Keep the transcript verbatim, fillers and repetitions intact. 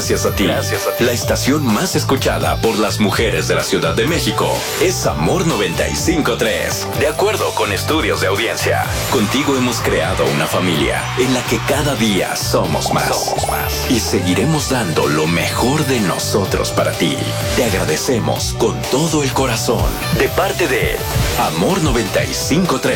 gracias a ti. Gracias a ti. La estación más escuchada por las mujeres de la Ciudad de México es Amor noventa y cinco punto tres. De acuerdo con estudios de audiencia, contigo hemos creado una familia en la que cada día somos más. Somos más. Y seguiremos dando lo mejor de nosotros para ti. Te agradecemos con todo el corazón. De parte de Amor noventa y cinco punto tres.